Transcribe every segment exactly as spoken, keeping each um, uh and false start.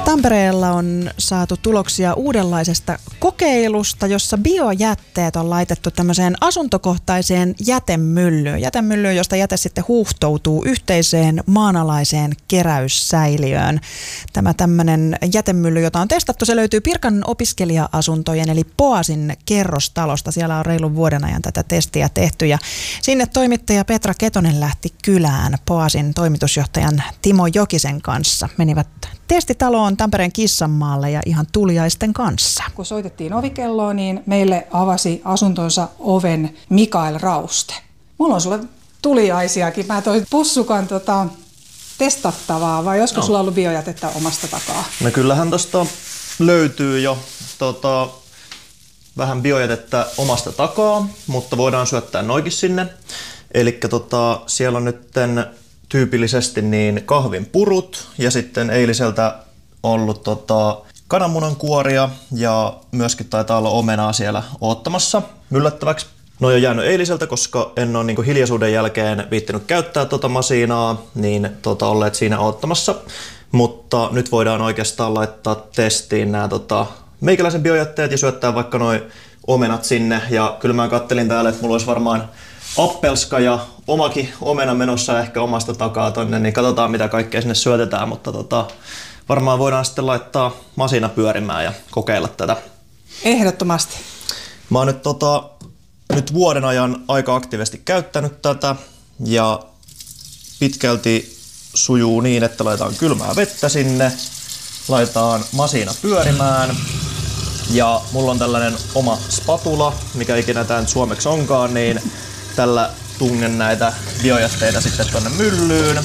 Tampereella on saatu tuloksia uudenlaisesta kokeilusta, jossa biojätteet on laitettu tämmöiseen asuntokohtaiseen jätemyllyyn. Jätemyllyyn, josta jäte sitten huuhtoutuu yhteiseen maanalaiseen keräyssäiliöön. Tämä tämmöinen jätemylly, jota on testattu, se löytyy Pirkan opiskelija-asuntojen eli Poasin kerrostalosta. Siellä on reilun vuoden ajan tätä testiä tehty ja sinne toimittaja Petra Ketonen lähti kylään Poasin toimitusjohtajan Timo Jokisen kanssa. Menivät testitaloon Tampereen Kissanmaalle ja ihan tuliaisten kanssa. Kun soitettiin ovikelloa, niin meille avasi asuntonsa oven Mikael Rauste. Mulla on sulle tuliaisiakin. Mä toin pussukan tota, testattavaa, vai joskus no. sulla on ollut biojätettä omasta takaa? No kyllähän tosta löytyy jo tota, vähän biojätettä omasta takaa, mutta voidaan syöttää noikin sinne. Elikkä tota, siellä on nytten tyypillisesti niin kahvin purut ja sitten eiliseltä ollut tota, kananmunan kuoria ja myöskin taitaa olla omenaa siellä oottamassa myllättäväksi. No on jäänyt eiliseltä, koska en ole niin hiljaisuuden jälkeen viittinyt käyttää tota masiinaa, niin tota, olleet siinä oottamassa. Mutta nyt voidaan oikeastaan laittaa testiin nämä tota, meikäläisen biojätteet ja syöttää vaikka noi omenat sinne. Ja kyllä mä kattelin täällä, että mulla olisi varmaan appelska ja omakin omena menossa ehkä omasta takaa tonne, niin katsotaan mitä kaikkea sinne syötetään, mutta tota, varmaan voidaan sitten laittaa masina pyörimään ja kokeilla tätä. Ehdottomasti. Mä oon nyt, tota, nyt vuoden ajan aika aktiivisesti käyttänyt tätä ja pitkälti sujuu niin, että laitetaan kylmää vettä sinne, laitetaan masina pyörimään ja mulla on tällainen oma spatula, mikä ikinä tää nyt suomeksi onkaan, niin tällä tungen näitä biojätteitä sitten tonne myllyyn.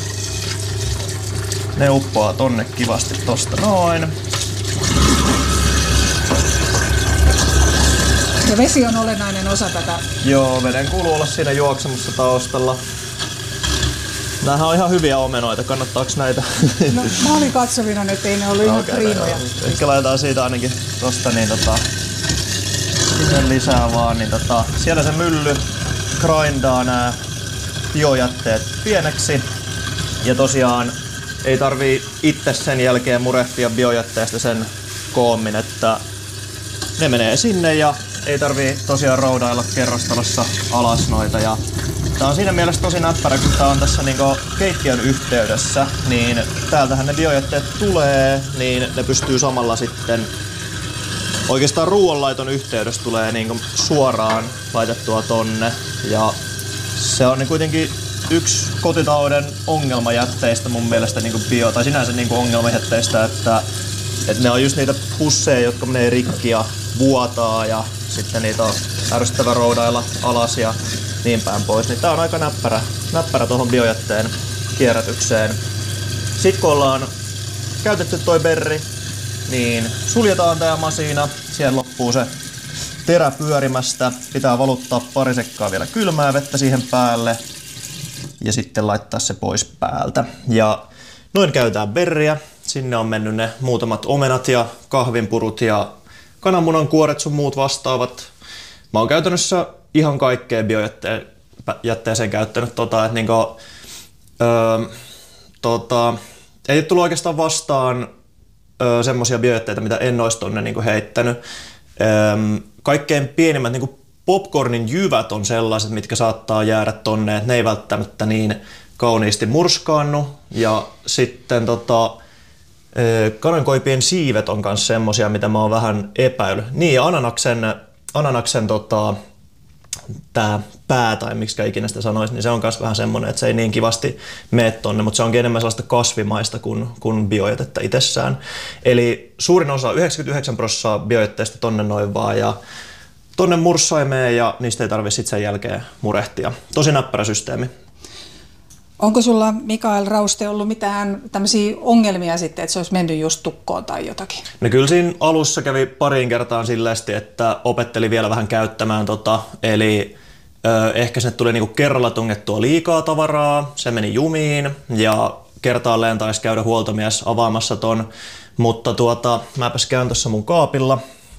Ne uppoaa tonne kivasti tosta noin. Ja vesi on olennainen osa tätä. Joo, veden kuuluu olla siinä juoksemussa taustalla. Nämähän on ihan hyviä omenoita, kannattaako näitä? No, mä olin katsovina, että ei ne ollut ihan okay, priimoja. Ehkä laitetaan siitä ainakin tosta niin tota, sinne lisää vaan, niin tota, siellä se mylly grindaa nämä biojätteet pieneksi ja tosiaan ei tarvii itse sen jälkeen murehtia biojätteestä sen koommin, että ne menee sinne ja ei tarvii tosiaan roudailla kerrostalossa alas noita. Ja tää on siinä mielessä tosi näppärä, kun tää on tässä niinku keittiön yhteydessä, niin täältähän ne biojätteet tulee, niin ne pystyy samalla sitten oikeastaan ruoanlaiton yhteydessä tulee niinku suoraan laitettua tonne ja se on kuitenkin yksi kotitalouden ongelmajätteistä mun mielestä niinku bio, tai sinänsä niinku ongelmajätteistä, että, että ne on just niitä pusseja, jotka menee rikki ja vuotaa ja sitten niitä on ärsyttävä roudailla alas ja niin päin pois. Niin tää on aika näppärä, näppärä tuohon biojätteen kierrätykseen. Sitten kun ollaan käytetty toi berri, niin suljetaan tää masina, siellä loppuu se terä pyörimästä, pitää valuttaa pari sekkaa vielä kylmää vettä siihen päälle ja sitten laittaa se pois päältä. Ja noin käytetään berriä, sinne on mennyt ne muutamat omenat ja kahvinpurut ja kananmunan kuoret sun muut vastaavat. Mä oon käytännössä ihan kaikkea biojätteeseen käyttänyt tota, että niinku, öö, tota, ei tullut oikeastaan vastaan öö, semmosia biojätteitä, mitä en ois tonne niinku heittänyt. Öö, kaikkein pienimmät niinku popcornin jyvät on sellaiset, mitkä saattaa jäädä tonne, että ne ei välttämättä niin kauniisti murskaannu. Ja sitten tota, kanankoipien siivet on myös semmosia, mitä mä oon vähän epäillyt. Niin, ja ananaksen, ananaksen tota, tää pää, tai miksi ikinä sitä sanoisi, niin se on myös vähän semmonen, että se ei niin kivasti mene tonne, mutta se onkin enemmän sellaista kasvimaista kuin, kuin biojätettä itsessään. Eli suurin osa, yhdeksänkymmentäyhdeksän prosenttia biojätteestä tonne noin vaan, ja tonne mursaimeen, ja niistä ei tarvitse sitten sen jälkeen murehtia. Tosi näppärä systeemi. Onko sulla, Mikael Rauste, ollut mitään tämmöisiä ongelmia sitten, että se olisi mennyt just tukkoon tai jotakin? No kyllä siinä alussa kävi pariin kertaan silleen, että opetteli vielä vähän käyttämään tota, eli ö, ehkä sinne tuli niinku kerralla tungettua liikaa tavaraa, se meni jumiin ja kertaalleen taisi käydä huoltomies avaamassa ton, mutta tuota, mäpäs käyn tuossa mun kaapilla.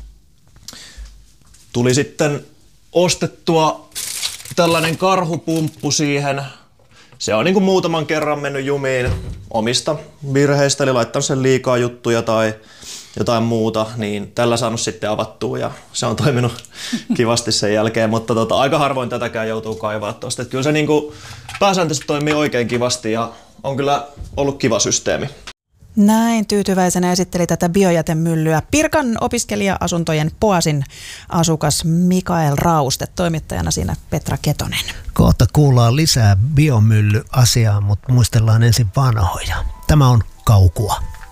Tuli sitten ostettua tällainen karhupumppu siihen. se on niin kuin muutaman kerran mennyt jumiin omista virheistä, eli laittanut sen liikaa juttuja tai jotain muuta, niin tällä saanut sitten avattua ja se on toiminut kivasti sen jälkeen, mutta tota, aika harvoin tätäkään joutuu kaivaa tuosta. Että kyllä se niin kuin pääsääntöisesti toimii oikein kivasti ja on kyllä ollut kiva systeemi. Näin tyytyväisenä esitteli tätä biojätemyllyä Pirkan opiskelija-asuntojen Poasin asukas Mikael Rauste, toimittajana siinä Petra Ketonen. Kohta kuullaan lisää biomyllyasiaa, mutta muistellaan ensin vanhoja. Tämä on Kaukua.